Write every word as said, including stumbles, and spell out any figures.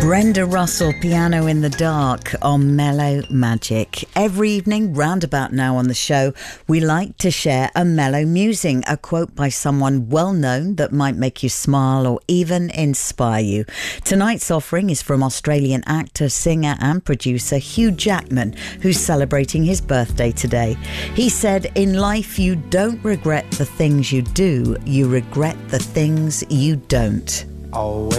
Brenda Russell, Piano in the Dark on Mellow Magic. Every evening, round about now on the show, we like to share a mellow musing, a quote by someone well known that might make you smile or even inspire you. Tonight's offering is from Australian actor, singer and producer Hugh Jackman, who's celebrating his birthday today. He said, "In life you don't regret the things you do, you regret the things you don't." Always